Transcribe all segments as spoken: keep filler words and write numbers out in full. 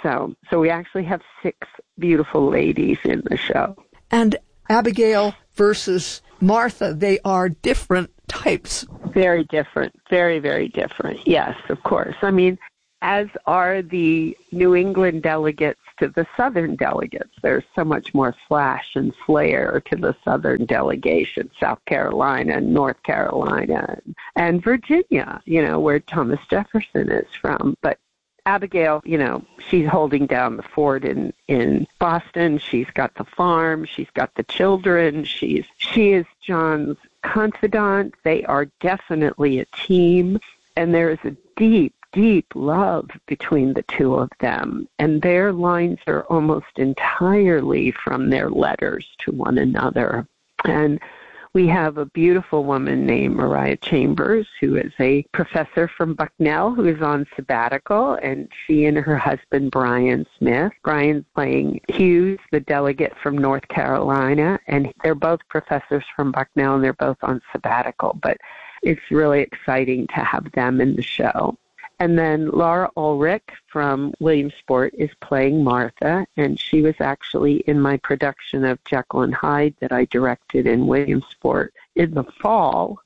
So, so we actually have six beautiful ladies in the show. And Abigail versus Martha, they are different types. Very different. Very, very different. Yes, of course. I mean, as are the New England delegates to the Southern delegates. There's so much more flash and flair to the Southern delegation, South Carolina and North Carolina and Virginia, you know, where Thomas Jefferson is from. But Abigail, you know, she's holding down the fort in, in Boston. She's got the farm. She's got the children. She's she is John's confidant. They are definitely a team, and there is a deep, deep love between the two of them. And their lines are almost entirely from their letters to one another. And we have a beautiful woman named Mariah Chambers, who is a professor from Bucknell who is on sabbatical, and she and her husband, Brian Smith. Brian's playing Hughes, the delegate from North Carolina, and they're both professors from Bucknell, and they're both on sabbatical. But it's really exciting to have them in the show. And then Laura Ulrich from Williamsport is playing Martha, and she was actually in my production of Jekyll and Hyde that I directed in Williamsport in the fall.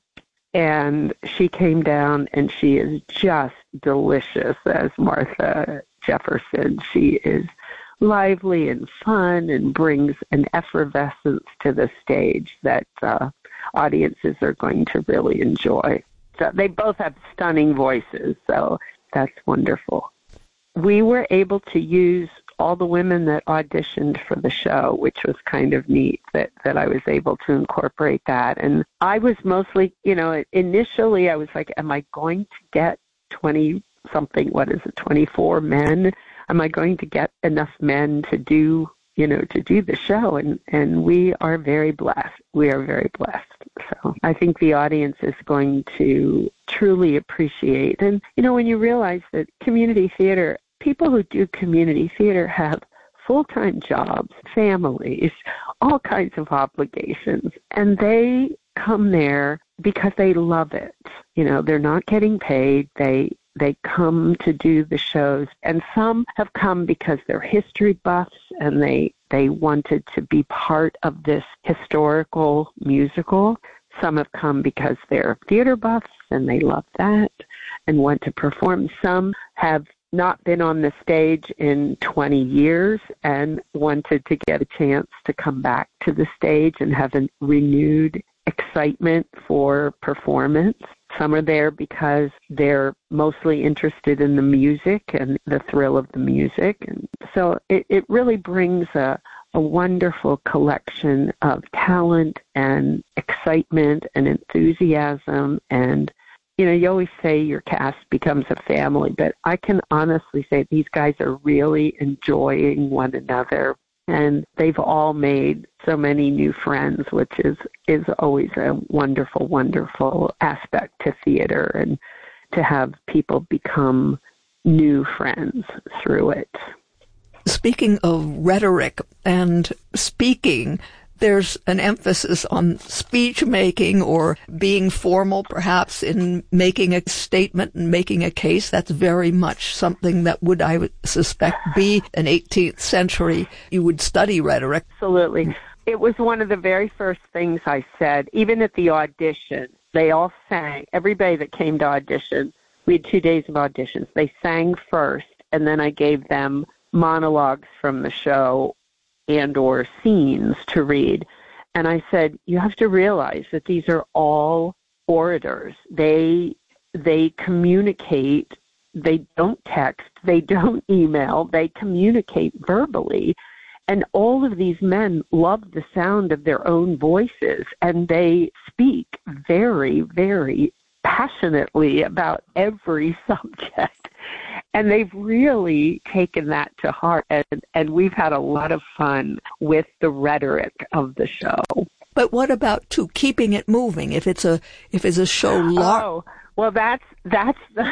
And she came down, and she is just delicious as Martha Jefferson. She is lively and fun and brings an effervescence to the stage that uh, audiences are going to really enjoy. So they both have stunning voices, so that's wonderful. We were able to use all the women that auditioned for the show, which was kind of neat that, that I was able to incorporate that. And I was mostly, you know, initially I was like, am I going to get twenty-something, what is it, twenty-four men? Am I going to get enough men to do, you know, to do the show? And, and we are very blessed. We are very blessed. So I think the audience is going to truly appreciate. And, you know, when you realize that community theater, people who do community theater have full-time jobs, families, all kinds of obligations, and they come there because they love it. You know, they're not getting paid. They They come to do the shows, and some have come because they're history buffs and they, they wanted to be part of this historical musical. Some have come because they're theater buffs and they love that and want to perform. Some have not been on the stage in twenty years and wanted to get a chance to come back to the stage and have a renewed excitement for performance. Some are there because they're mostly interested in the music and the thrill of the music. And so it, it really brings a, a wonderful collection of talent and excitement and enthusiasm. And, you know, you always say your cast becomes a family, but I can honestly say these guys are really enjoying one another. And they've all made so many new friends, which is, is always a wonderful, wonderful aspect to theater, and to have people become new friends through it. Speaking of rhetoric and speaking, there's an emphasis on speech making or being formal, perhaps, in making a statement and making a case. That's very much something that would, I would suspect, be an eighteenth century. You would study rhetoric. Absolutely. It was one of the very first things I said, even at the audition. They all sang. Everybody that came to audition, we had two days of auditions. They sang first, and then I gave them monologues from the show and or scenes to read. And I said, you have to realize that these are all orators. They they communicate. They don't text. They don't email. They communicate verbally. And all of these men love the sound of their own voices, and they speak very, very passionately about every subject. And they've really taken that to heart, and, and we've had a lot of fun with the rhetoric of the show. But what about, too, keeping it moving? If it's a if it's a show... Lar- oh, well, that's that's the...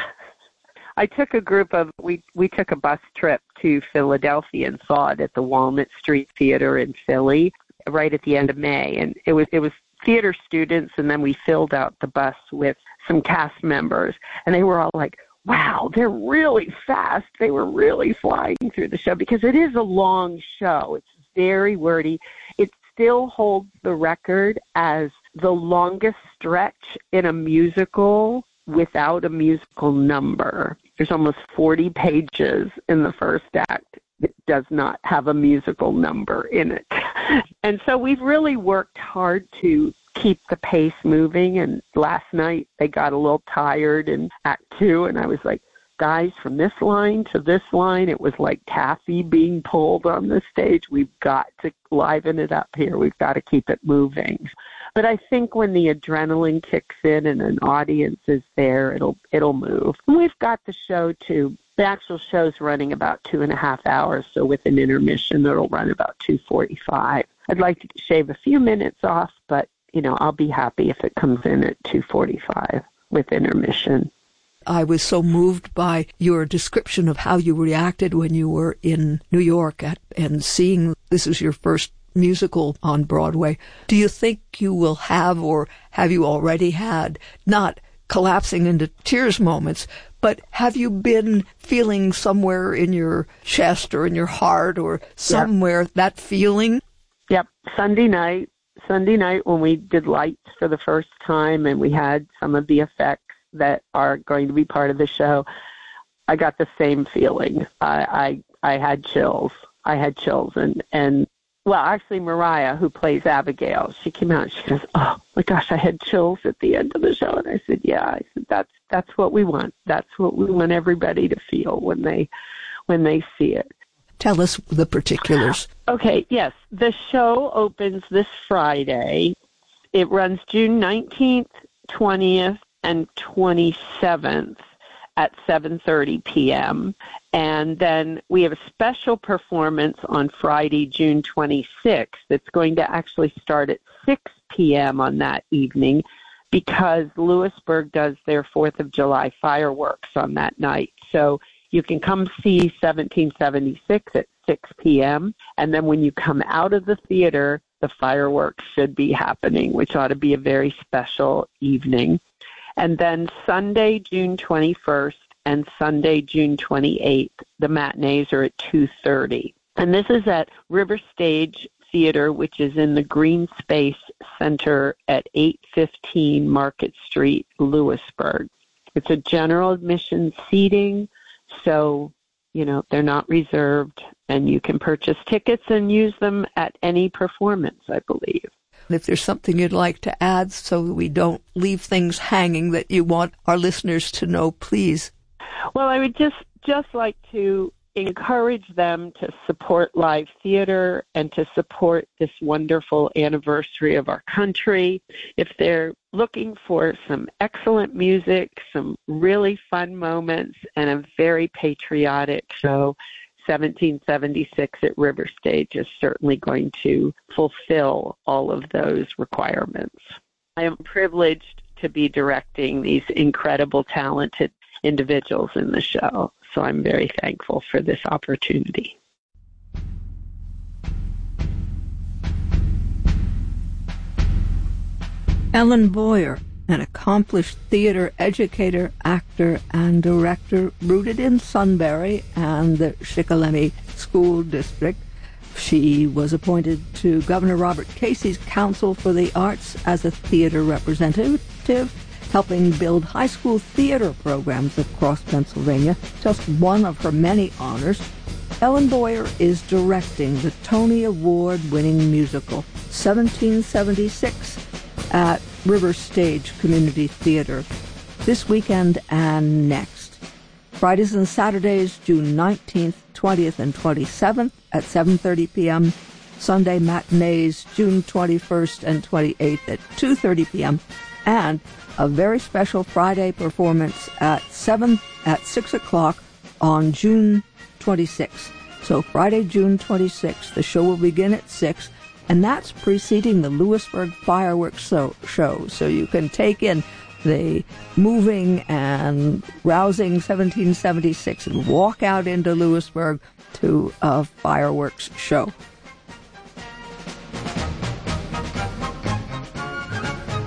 I took a group of, we, we took a bus trip to Philadelphia and saw it at the Walnut Street Theater in Philly right at the end of May. And it was it was theater students, and then we filled out the bus with some cast members. And they were all like, wow, they're really fast. They were really flying through the show because it is a long show. It's very wordy. It still holds the record as the longest stretch in a musical without a musical number. There's almost forty pages in the first act that does not have a musical number in it. And so we've really worked hard to keep the pace moving. And last night they got a little tired in Act Two, and I was like, guys, from this line to this line, it was like taffy being pulled on the stage. We've got to liven it up here. We've got to keep it moving. But I think when the adrenaline kicks in and an audience is there, it'll it'll move. And we've got the show to, the actual show's running about two and a half hours, so with an intermission, it'll run about two forty-five. I'd like to shave a few minutes off, but, you know, I'll be happy if it comes in at two forty-five with intermission. I was so moved by your description of how you reacted when you were in New York at, and seeing this is your first musical on Broadway. Do you think you will have, or have you already had, not collapsing into tears moments, but have you been feeling somewhere in your chest or in your heart or somewhere yep. that feeling? Yep. Sunday night, Sunday night when we did lights for the first time and we had some of the effects that are going to be part of the show, I got the same feeling. I I, I had chills. I had chills. And, and, well, actually, Mariah, who plays Abigail, she came out and she goes, oh, my gosh, I had chills at the end of the show. And I said, yeah, I said, that's that's what we want. That's what we want everybody to feel when they when they see it. Tell us the particulars. Okay, yes. The show opens this Friday. It runs June nineteenth, twentieth, and twenty-seventh at seven thirty p.m. And then we have a special performance on Friday, June twenty-sixth. That's going to actually start at six p.m. on that evening because Lewisburg does their fourth of July fireworks on that night. So you can come see seventeen seventy-six at six p.m. And then when you come out of the theater, the fireworks should be happening, which ought to be a very special evening. And then Sunday, June twenty-first and Sunday, June twenty-eighth, the matinees are at two thirty. And this is at River Stage Theater, which is in the Green Space Center at eight fifteen Market Street, Lewisburg. It's a general admission seating, so, you know, they're not reserved, and you can purchase tickets and use them at any performance, I believe. If there's something you'd like to add so that we don't leave things hanging that you want our listeners to know, please. Well, I would just, just like to encourage them to support live theater and to support this wonderful anniversary of our country. If they're looking for some excellent music, some really fun moments, and a very patriotic show, seventeen seventy-six at River Stage is certainly going to fulfill all of those requirements. I am privileged to be directing these incredible, talented individuals in the show, so I'm very thankful for this opportunity. Ellen Boyer, an accomplished theater educator, actor, and director rooted in Sunbury and the Shikellamy School District. She was appointed to Governor Robert Casey's Council for the Arts as a theater representative, helping build high school theater programs across Pennsylvania, just one of her many honors. Ellen Boyer is directing the Tony Award-winning musical seventeen seventy-six at River Stage Community Theater this weekend and next. Fridays and Saturdays, June nineteenth, twentieth, and twenty-seventh at seven thirty p.m. Sunday matinees, June twenty-first and twenty-eighth at two thirty p.m. and a very special Friday performance at seven at six o'clock on June twenty-sixth. So Friday, June twenty-sixth, the show will begin at six, and that's preceding the Lewisburg fireworks show. So you can take in the moving and rousing seventeen seventy-six and walk out into Lewisburg to a fireworks show.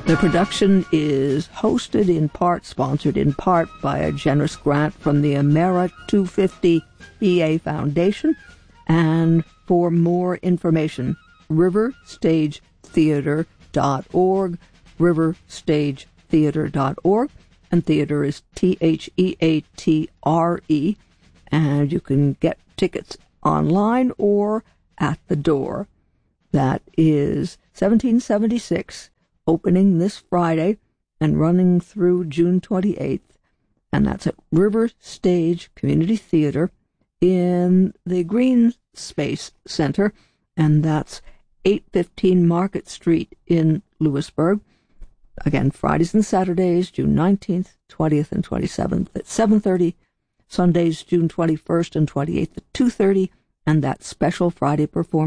The production is hosted in part, sponsored in part by a generous grant from the Amera two fifty P A Foundation. And for more information, river stage theater dot org, river stage theater dot org, and theater is T H E A T R E, and you can get tickets online or at the door. That is seventeen seventy-six, opening this Friday and running through June twenty-eighth, and that's at River Stage Community Theater in the Green Space Center, and that's eight fifteen Market Street in Lewisburg. Again, Fridays and Saturdays, June nineteenth, twentieth, and twenty-seventh at seven thirty, Sundays, June twenty-first and twenty-eighth at two thirty, and that special Friday performance